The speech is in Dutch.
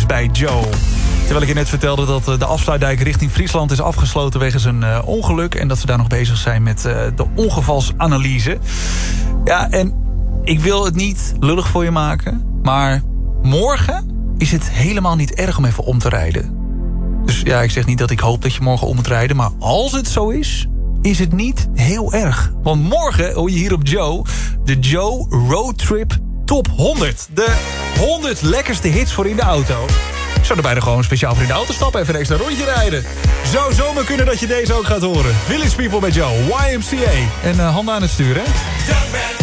is bij Joe. Terwijl ik je net vertelde dat de afsluitdijk richting Friesland is afgesloten wegens een ongeluk. En dat ze daar nog bezig zijn met de ongevalsanalyse. Ja, en ik wil het niet lullig voor je maken. Maar morgen is het helemaal niet erg om even om te rijden. Dus ja, ik zeg niet dat ik hoop dat je morgen om moet rijden. Maar als het zo is het niet heel erg. Want morgen hoor je hier op Joe de Joe Road Trip Top 100. De 100 lekkerste hits voor in de auto. Ik zou er bijna gewoon speciaal voor in de auto stappen. Even een extra rondje rijden. Zou zomaar kunnen dat je deze ook gaat horen. Village People met Joe, YMCA. En handen aan het sturen, hè?